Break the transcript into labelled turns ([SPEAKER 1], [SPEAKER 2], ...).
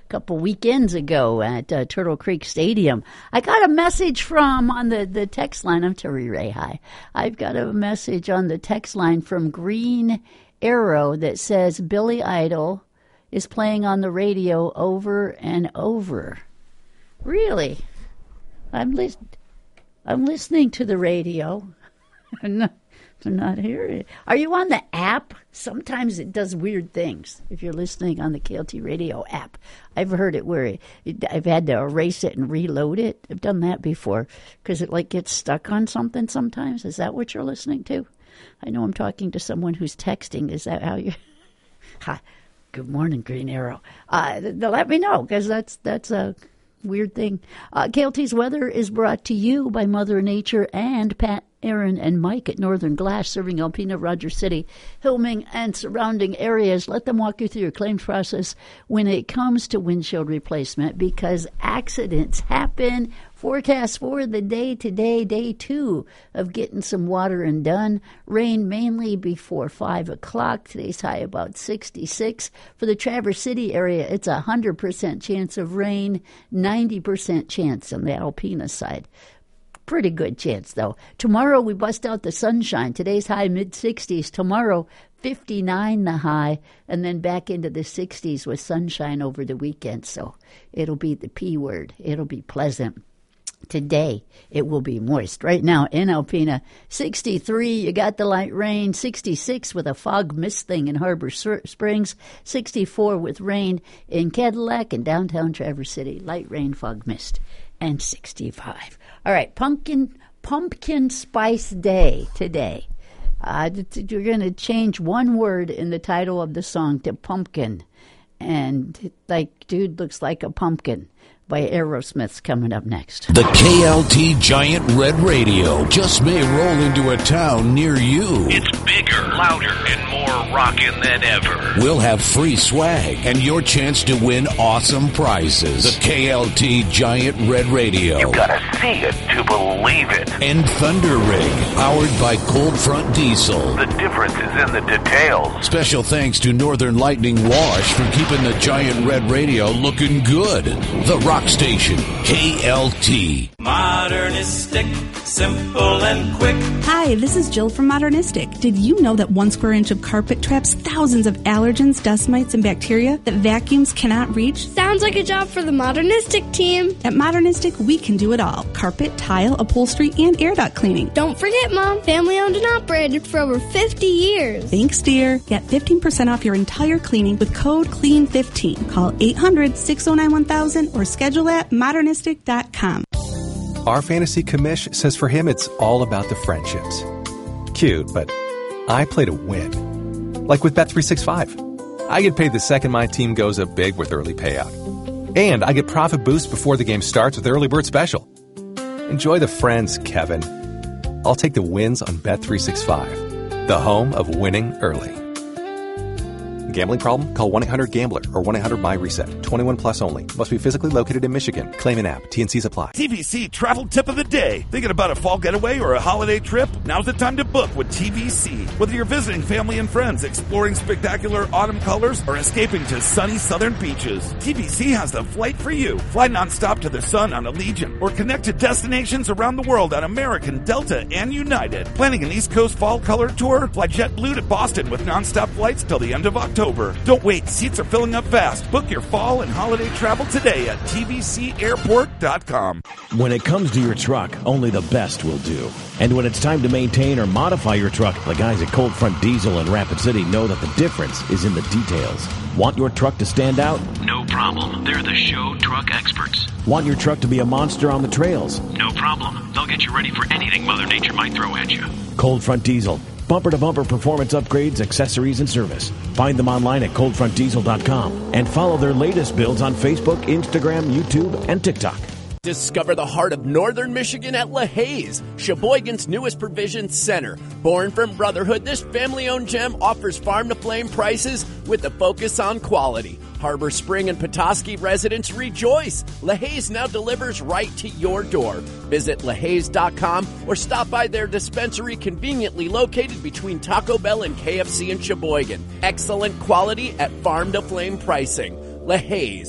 [SPEAKER 1] couple weekends ago at Turtle Creek Stadium. I got a message on the text line. I'm Terry Ray. Hi. I've got a message on the text line from Green Arrow that says Billy Idol is playing on the radio over and over. Really? I'm listening to the radio. I'm not hearing it. Are you on the app? Sometimes it does weird things if you're listening on the KLT radio app. I've heard it where I've had to erase it and reload it. I've done that before because it gets stuck on something sometimes. Is that what you're listening to? I know I'm talking to someone who's texting. Is that how you... Hi. Good morning, Green Arrow. Let me know because that's a weird thing. KLT's weather is brought to you by Mother Nature and Pat, Aaron, and Mike at Northern Glass, serving Alpena, Rogers City, Hillming, and surrounding areas. Let them walk you through your claims process when it comes to windshield replacement because accidents happen. Forecast for the day today, day 2 of getting some watering done. Rain mainly before 5 o'clock. Today's high about 66. For the Traverse City area, it's 100% chance of rain, 90% chance on the Alpena side. Pretty good chance, though. Tomorrow, we bust out the sunshine. Today's high, mid-60s. Tomorrow, 59 the high, and then back into the 60s with sunshine over the weekend. So it'll be the P word. It'll be pleasant. Today, it will be moist. Right now, in Alpena, 63, you got the light rain. 66 with a fog mist thing in Harbor Springs. 64 with rain in Cadillac and downtown Traverse City. Light rain, fog mist. And 65. All right, pumpkin spice day today. You're going to change one word in the title of the song to pumpkin. And dude looks like a pumpkin by Aerosmith's coming up next.
[SPEAKER 2] The KLT Giant Red Radio just may roll into a town near you.
[SPEAKER 3] It's bigger, louder, and more rockin' than ever.
[SPEAKER 2] We'll have free swag and your chance to win awesome prizes. The KLT Giant Red Radio.
[SPEAKER 3] You gotta see it to believe it.
[SPEAKER 2] And Thunder Rig, powered by Cold Front Diesel.
[SPEAKER 3] The difference is in the details.
[SPEAKER 2] Special thanks to Northern Lightning Wash for keeping the Giant Red Radio looking good. The Rock Station, KLT.
[SPEAKER 4] Modernistic, simple and quick.
[SPEAKER 5] Hi, this is Jill from Modernistic. Did you know that 1 square inch of carpet traps thousands of allergens, dust mites, and bacteria that vacuums cannot reach?
[SPEAKER 6] Sounds like a job for the Modernistic team.
[SPEAKER 5] At Modernistic, we can do it all. Carpet, tile, upholstery, and air duct cleaning.
[SPEAKER 6] Don't forget, Mom, family owned and operated for over 50 years.
[SPEAKER 5] Thanks, dear. Get 15% off your entire cleaning with code CLEAN15. Call 800-609-1000 or schedule at modernistic.com.
[SPEAKER 7] Our fantasy commish says for him it's all about the friendships. Cute, but I play to win. Like with Bet365. I get paid the second my team goes up big with early payout. And I get profit boost before the game starts with Early Bird Special. Enjoy the friends, Kevin. I'll take the wins on Bet365, the home of winning early. Gambling problem? Call 1-800-GAMBLER or 1-800-MY-RESET. 21 plus only. Must be physically located in Michigan. Claim an app. T&Cs apply.
[SPEAKER 8] TVC Travel Tip of the Day. Thinking about a fall getaway or a holiday trip? Now's the time to book with TVC. Whether you're visiting family and friends, exploring spectacular autumn colors, or escaping to sunny southern beaches, TVC has the flight for you. Fly nonstop to the sun on Allegiant or connect to destinations around the world on American, Delta, and United. Planning an East Coast fall color tour? Fly JetBlue to Boston with nonstop flights till the end of October. Don't wait, seats are filling up fast. Book your fall and holiday travel today at tvcairport.com.
[SPEAKER 9] When it comes to your truck, only the best will do. And when it's time to maintain or modify your truck, the guys at Cold Front Diesel in Rapid City know that the difference is in the details. Want your truck to stand out?
[SPEAKER 3] No problem. They're the show truck experts.
[SPEAKER 9] Want your truck to be a monster on the trails?
[SPEAKER 3] No problem. They'll get you ready for anything Mother Nature might throw at you.
[SPEAKER 9] Cold Front Diesel. Bumper-to-bumper performance upgrades, accessories, and service. Find them online at coldfrontdiesel.com and follow their latest builds on Facebook, Instagram, YouTube, and TikTok.
[SPEAKER 10] Discover the heart of northern Michigan at LaHaye's, Sheboygan's newest provision center. Born from brotherhood, this family-owned gem offers farm-to-flame prices with a focus on quality. Harbor Spring and Petoskey residents rejoice. LaHaye's now delivers right to your door. Visit LaHaye's.com or stop by their dispensary conveniently located between Taco Bell and KFC in Sheboygan. Excellent quality at farm-to-flame pricing. LaHaye's.